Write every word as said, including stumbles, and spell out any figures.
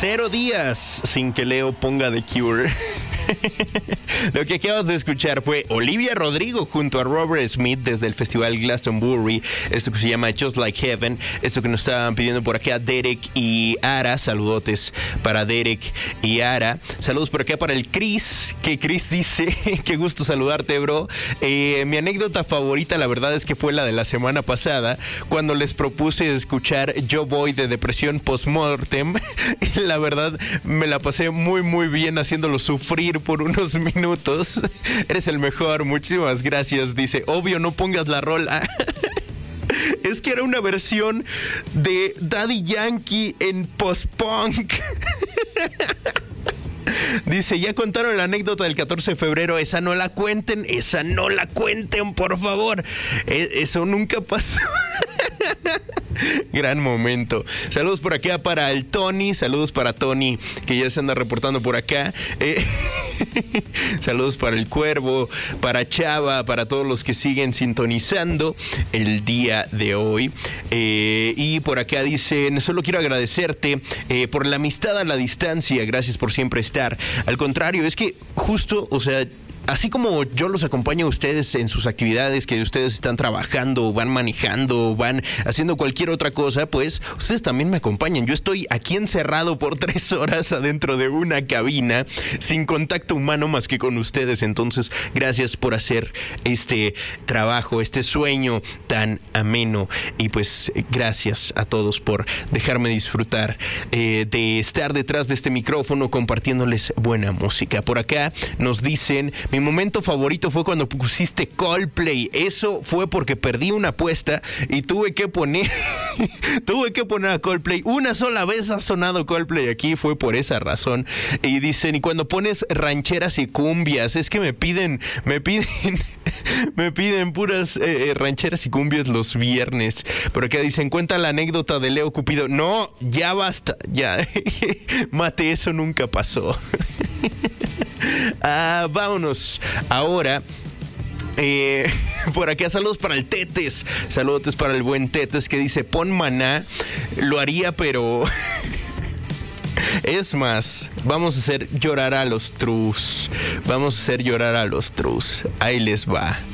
Cero días sin que Leo ponga The Cure. Lo que acabas de escuchar fue Olivia Rodrigo junto a Robert Smith desde el festival Glastonbury. Esto que se llama Just Like Heaven. Esto que nos estaban pidiendo por acá Derek y Ara. Saludotes para Derek y Ara. Saludos por acá para el Chris, que Chris dice, qué gusto saludarte, bro. Eh, mi anécdota favorita, la verdad, es que fue la de la semana pasada, cuando les propuse escuchar Yo Voy de Depresión Postmortem. Y la verdad, me la pasé muy, muy bien haciéndolo sufrir por unos minutos. Eres el mejor, muchísimas gracias. Dice, obvio, no pongas la rola. Es que era una versión de Daddy Yankee en post-punk. Dice, ya contaron la anécdota del catorce de febrero. Esa no la cuenten, esa no la cuenten, por favor. E- eso nunca pasó. Gran momento. Saludos por acá para el Tony. Saludos para Tony, que ya se anda reportando por acá. Eh, saludos para el Cuervo, para Chava, para todos los que siguen sintonizando el día de hoy. Eh, y por acá dicen, solo quiero agradecerte eh, por la amistad a la distancia. Gracias por siempre estar. Al contrario, es que justo, o sea, así como yo los acompaño a ustedes en sus actividades, que ustedes están trabajando, van manejando, van haciendo cualquier otra cosa, pues ustedes también me acompañan. Yo estoy aquí encerrado por tres horas adentro de una cabina, sin contacto humano más que con ustedes. Entonces, gracias por hacer este trabajo, este sueño tan ameno. Y pues, gracias a todos por dejarme disfrutar eh, de estar detrás de este micrófono compartiéndoles buena música. Por acá nos dicen, mi momento favorito fue cuando pusiste Coldplay. Eso fue porque perdí una apuesta y tuve que poner tuve que poner a Coldplay. Una sola vez ha sonado Coldplay aquí, fue por esa razón. Y dicen, y cuando pones rancheras y cumbias, es que me piden, me piden, me piden puras eh, rancheras y cumbias los viernes. Por acá dicen, cuenta la anécdota de Leo Cupido. No, ya basta, ya. Mate, eso nunca pasó. Ah, vámonos. Ahora, eh, por acá saludos para el Tetes. Saludos para el buen Tetes que dice, pon Maná. Lo haría, pero... Es más, vamos a hacer llorar a los trus. Vamos a hacer llorar a los trus. Ahí les va.